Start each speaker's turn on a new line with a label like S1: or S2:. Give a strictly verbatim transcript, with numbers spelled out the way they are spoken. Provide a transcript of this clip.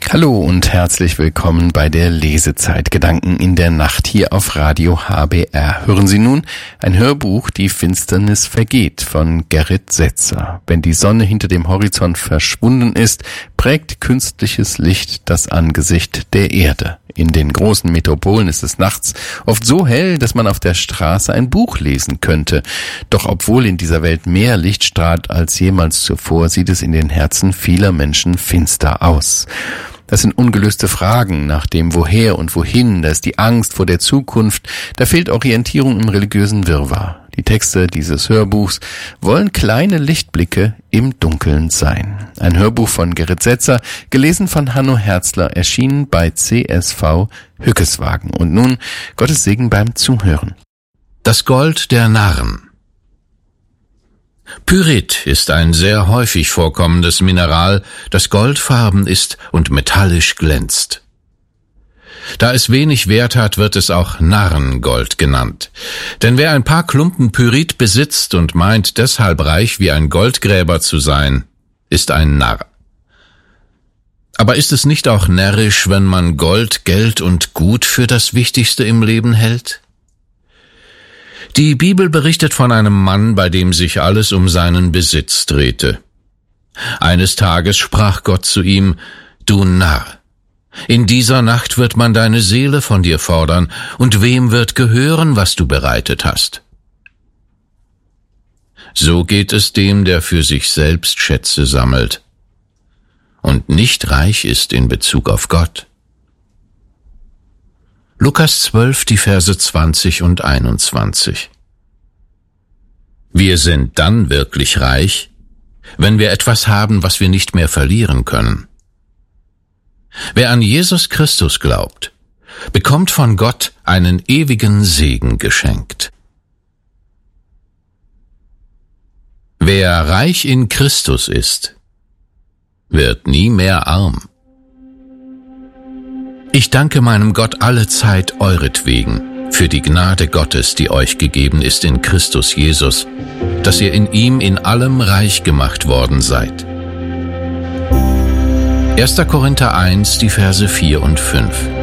S1: Hallo und herzlich willkommen bei der Lesezeit. Gedanken in der Nacht hier auf Radio H B R. Hören Sie nun ein Hörbuch, Die Finsternis vergeht, von Gerrit Setzer. Wenn die Sonne hinter dem Horizont verschwunden ist, prägt künstliches Licht das Angesicht der Erde. In den großen Metropolen ist es nachts oft so hell, dass man auf der Straße ein Buch lesen könnte. Doch obwohl in dieser Welt mehr Licht strahlt als jemals zuvor, sieht es in den Herzen vieler Menschen finster aus. Das sind ungelöste Fragen nach dem Woher und Wohin, da ist die Angst vor der Zukunft, da fehlt Orientierung im religiösen Wirrwarr. Die Texte dieses Hörbuchs wollen kleine Lichtblicke im Dunkeln sein. Ein Hörbuch von Gerrit Setzer, gelesen von Hanno Herzler, erschienen bei C S V Hückeswagen. Und nun Gottes Segen beim Zuhören.
S2: Das Gold der Narren. Pyrit ist ein sehr häufig vorkommendes Mineral, das goldfarben ist und metallisch glänzt. Da es wenig Wert hat, wird es auch Narrengold genannt. Denn wer ein paar Klumpen Pyrit besitzt und meint, deshalb reich wie ein Goldgräber zu sein, ist ein Narr. Aber ist es nicht auch närrisch, wenn man Gold, Geld und Gut für das Wichtigste im Leben hält? Die Bibel berichtet von einem Mann, bei dem sich alles um seinen Besitz drehte. Eines Tages sprach Gott zu ihm: Du Narr, in dieser Nacht wird man deine Seele von dir fordern, und wem wird gehören, was du bereitet hast? So geht es dem, der für sich selbst Schätze sammelt und nicht reich ist in Bezug auf Gott. Lukas zwölf, die Verse zwanzig und einundzwanzig. Wir sind dann wirklich reich, wenn wir etwas haben, was wir nicht mehr verlieren können. Wer an Jesus Christus glaubt, bekommt von Gott einen ewigen Segen geschenkt. Wer reich in Christus ist, wird nie mehr arm. Ich danke meinem Gott alle Zeit euretwegen für die Gnade Gottes, die euch gegeben ist in Christus Jesus, dass ihr in ihm in allem reich gemacht worden seid. erster Korinther eins, die Verse vier und fünf.